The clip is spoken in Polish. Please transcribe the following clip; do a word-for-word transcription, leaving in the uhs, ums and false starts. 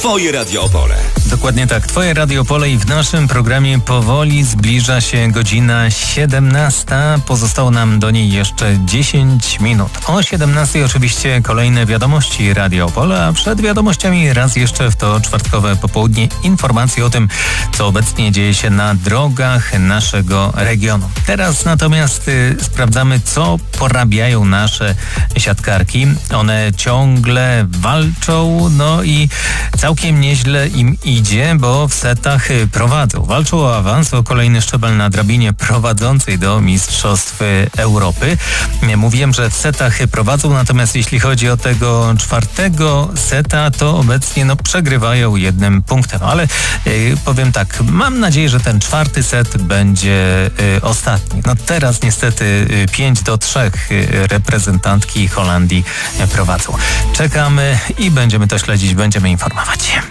Twoje Radio Opole. Dokładnie tak, Twoje Radio Opole i w naszym programie powoli zbliża się godzina siedemnasta. Pozostało nam do niej jeszcze dziesięć minut. O siedemnastej oczywiście kolejne wiadomości Radio Opole, a przed wiadomościami raz jeszcze w to czwartkowe popołudnie informacje o tym, co obecnie dzieje się na drogach naszego regionu. Teraz natomiast y, sprawdzamy, co porabiają nasze siatkarki. One ciągle walczą, no i całkiem nieźle im idzie, bo w setach prowadzą. Walczą o awans, o kolejny szczebel na drabinie prowadzącej do Mistrzostw Europy. Mówiłem, że w setach prowadzą, natomiast jeśli chodzi o tego czwartego seta, to obecnie no, przegrywają jednym punktem. Ale yy, powiem tak, mam nadzieję, że ten czwarty set będzie yy, ostatni. No teraz niestety yy, pięć do trzech yy, reprezentantki Holandii yy, prowadzą. Czekamy i będziemy to śledzić, będziemy informować.